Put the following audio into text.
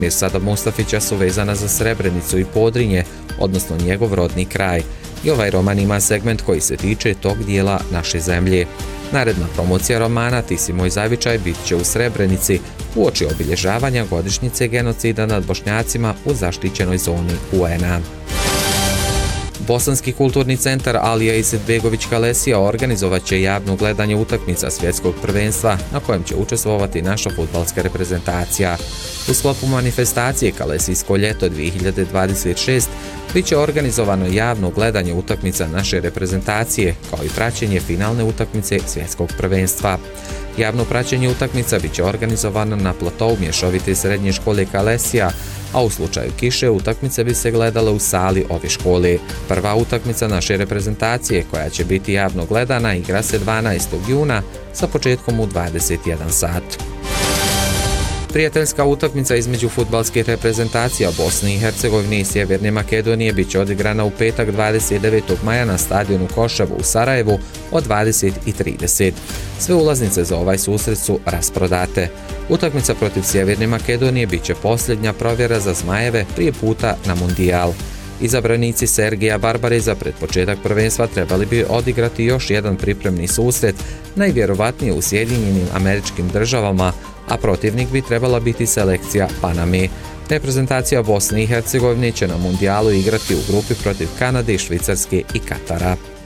Mirsada Mustafića su vezana za Srebrenicu i Podrinje, odnosno njegov rodni kraj. I ovaj roman ima segment koji se tiče tog dijela naše zemlje. Naredna promocija romana Ti si moj zavičaj bit će u Srebrenici uoči obilježavanja godišnjice genocida nad Bošnjacima u zaštićenoj zoni UN-a. Bosanski kulturni centar Alija Izetbegović Kalesija organizovat će javno gledanje utakmica svjetskog prvenstva na kojem će učestvovati naša fudbalska reprezentacija. U sklopu manifestacije Kalesijsko ljeto 2026 bit će organizovano javno gledanje utakmica naše reprezentacije kao i praćenje finalne utakmice svjetskog prvenstva. Javno praćenje utakmica bit će organizovano na platou mješovite srednje škole Kalesija, a u slučaju kiše utakmice bi se gledale u sali ove škole. Prva utakmica naše reprezentacije, koja će biti javno gledana, igra se 12. juna sa početkom u 21 sat. Prijateljska utakmica između fudbalskih reprezentacija Bosne i Hercegovine i Sjeverne Makedonije bit će odigrana u petak 29. maja na stadionu Koševo u Sarajevu od 20:30. Sve ulaznice za ovaj susret su rasprodate. Utakmica protiv Sjeverne Makedonije bit će posljednja provjera za Zmajeve prije puta na Mundijal. Izabranici Sergija Barbareza pred početak prvenstva trebali bi odigrati još jedan pripremni susret, najvjerovatnije u Sjedinjenim Američkim Državama, a protivnik bi trebala biti selekcija Paname. Reprezentacija Bosne i Hercegovine će na Mundijalu igrati u grupi protiv Kanade, Švicarske i Katara.